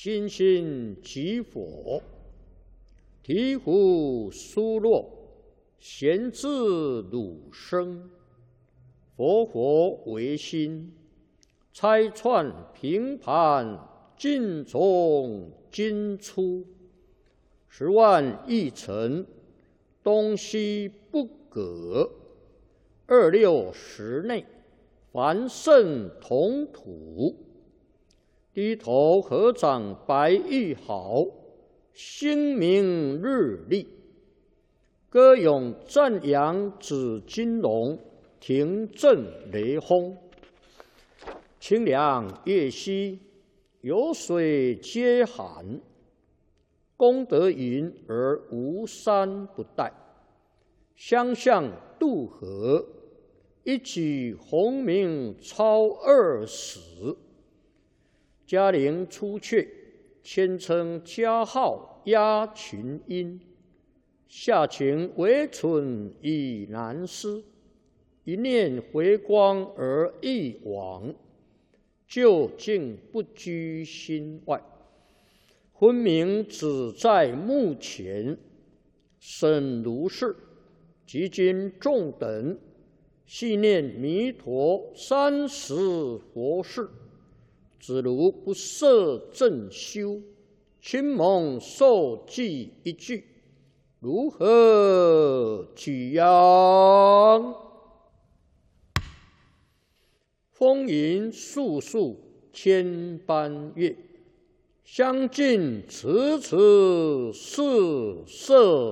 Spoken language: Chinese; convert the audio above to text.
心心即佛，醍醐疏落，贤自汝生。佛佛唯心，拆穿平盘尽从今出。10万亿尘，东西不隔。26时内，凡圣同土。低头合掌白玉毫，星明日丽。歌咏赞扬紫金龙，庭震雷轰。清凉月兮，有水皆寒。功德云而无山不殆。相向渡河，一举鸿名超20。嘉陵出阙，谦称嘉号压群英。下情惟存已难思，一念回光而一往，究竟不居心外。昏明只在目前，审如是，即今众等细念弥陀30佛事。只如不摄正修，亲蒙受记一句，如何举扬？风云肃肃千般月，相近迟迟是色。